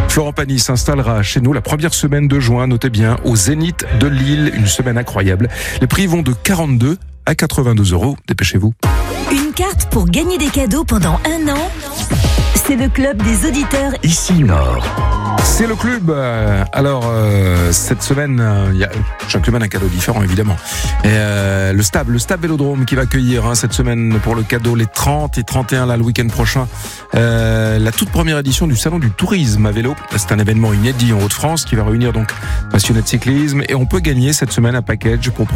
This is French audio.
Florent Pagny s'installera chez nous la première semaine de juin, notez bien, au Zénith de Lille. Une semaine incroyable. Les prix vont de 42 à 82 €. Dépêchez-vous. Une carte pour gagner des cadeaux pendant 1 an. C'est le club des auditeurs Ici Nord. C'est le club. Alors, cette semaine, il y a chaque semaine un cadeau différent, évidemment. Et le Stab Vélodrome qui va accueillir cette semaine pour le cadeau les 30 et 31, là, le week-end prochain, la toute première édition du Salon du Tourisme à vélo. C'est un événement inédit en Hauts-de-France qui va réunir donc passionnés de cyclisme. Et on peut gagner cette semaine un package pour